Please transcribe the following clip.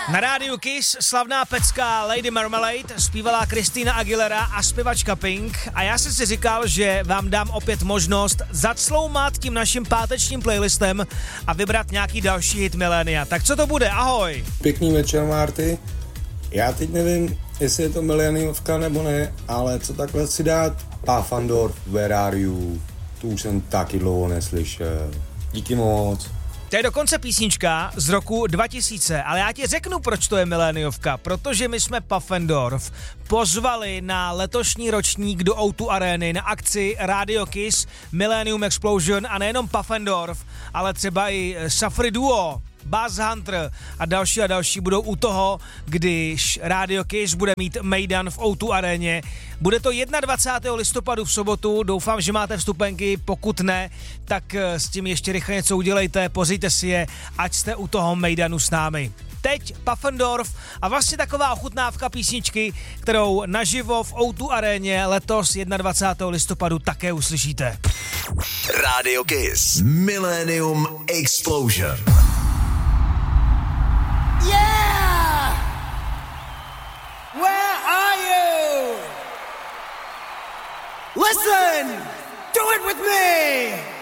Na rádiu Kiss slavná pecka Lady Marmalade, zpívala Christina Aguilera a zpěvačka Pink a já jsem si říkal, že vám dám opět možnost zacloumat tím naším pátečním playlistem a vybrat nějaký další hit milénia. Tak co to bude? Ahoj! Pěkný večer, Marty. Já teď nevím, jestli je to miléniovka nebo ne, ale co takhle si dát? Pafandor, Where Are You? Tu už jsem taky dlouho neslyšel. Díky moc. To je dokonce písnička z roku 2000, ale já ti řeknu, proč to je miléniovka, protože my jsme Pfaffendorf pozvali na letošní ročník do O2 Areny na akci Radio Kiss Millennium Explosion a nejenom Pfaffendorf, ale třeba i Safri Duo, Buzz Hunter a další budou u toho, když Radio Kiss bude mít mejdan v O2 aréně. Bude to 21. listopadu v sobotu, doufám, že máte vstupenky, pokud ne, tak s tím ještě rychle něco udělejte, pořiďte si je, ať jste u toho mejdanu s námi. Teď Pfaffendorf a vlastně taková ochutnávka písničky, kterou naživo v O2 aréně letos 21. listopadu také uslyšíte. Radio Kiss Millennium Explosion. Yeah! Where are you? Listen! Do it with me!